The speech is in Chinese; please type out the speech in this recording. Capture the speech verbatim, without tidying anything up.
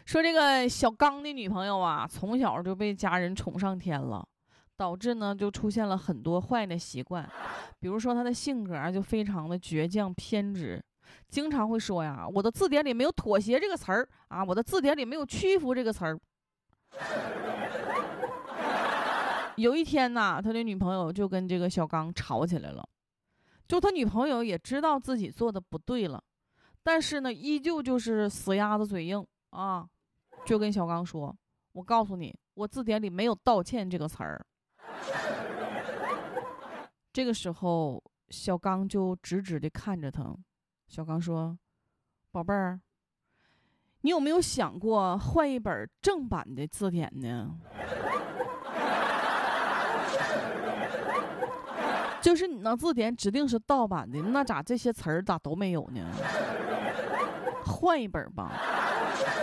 说这个小刚的女朋友啊，从小就被家人宠上天了，导致呢就出现了很多坏的习惯，比如说他的性格啊就非常的倔强偏执，经常会说呀，我的字典里没有妥协这个词儿啊，我的字典里没有屈服这个词儿。有一天呢，他的女朋友就跟这个小刚吵起来了，就他女朋友也知道自己做的不对了，但是呢依旧就是死鸭子嘴硬啊，就跟小刚说，我告诉你，我字典里没有道歉这个词儿。这个时候小刚就直直地看着他，小刚说，宝贝儿，你有没有想过换一本正版的字典呢？就是你那字典指定是盗版的，那咋这些词儿咋都没有呢？换一本吧。